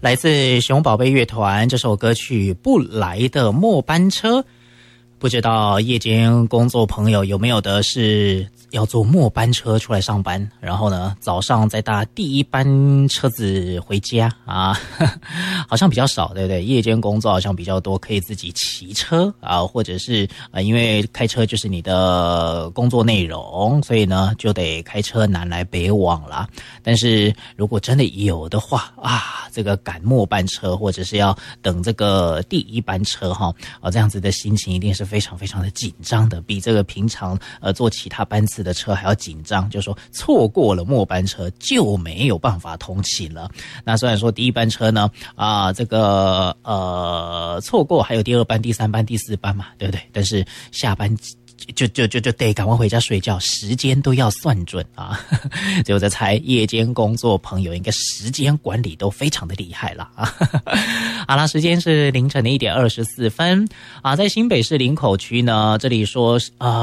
来自熊宝贝乐团这首歌曲《不来的末班车》，不知道夜间工作朋友有没有的是要坐末班车出来上班，然后呢早上再搭第一班车子回家啊，好像比较少，对不对？夜间工作好像比较多，可以自己骑车啊，或者是因为开车就是你的工作内容，所以呢就得开车南来北往啦。但是如果真的有的话啊，这个赶末班车或者是要等这个第一班车哈，这样子的心情一定是非常非常的紧张的，比这个平常坐其他班次的车还要紧张，就是说错过了末班车就没有办法通勤了。那虽然说第一班车呢这个错过还有第二班、第三班、第四班嘛，对不对？但是下班就得赶快回家睡觉，时间都要算准啊！所以我在猜，夜间工作朋友应该时间管理都非常的厉害了啊！好了，时间是凌晨的1点24分啊，在新北市林口区呢，这里说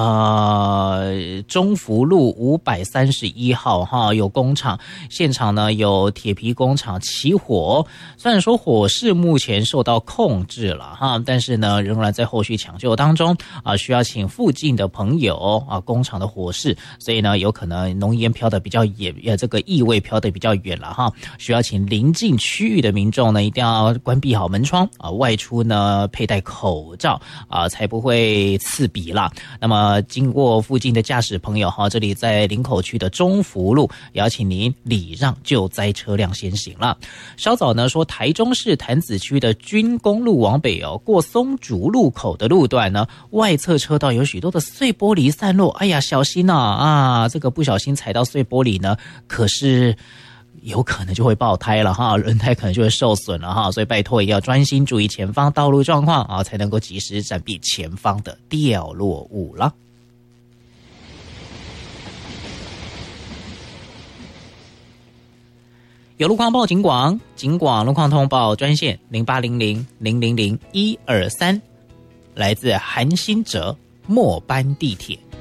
中福路531号哈有工厂，现场呢有铁皮工厂起火，虽然说火势目前受到控制了哈，但是呢仍然在后续抢救当中啊，需要请附近的朋友啊，工厂的火势，所以呢有可能浓烟飘得比较远，这个异味飘得比较远了哈，需要请邻近区域的民众呢一定要关闭好门窗啊，外出呢佩戴口罩啊，才不会刺鼻啦。那么经过附近的驾驶朋友哈，这里在林口区的中福路，也要请您礼让救灾车辆先行了。稍早呢说台中市潭子区的军公路往北过松竹路口的路段呢，外侧车道有许多的碎玻璃散落，哎呀小心啊，这个不小心踩到碎玻璃呢，可是有可能就会爆胎了哈，轮胎可能就会受损了哈，所以拜托也要专心注意前方道路状况啊，才能够及时闪避前方的掉落物了。有路况报警广路况通报专线0800000123，来自韩新哲末班地铁。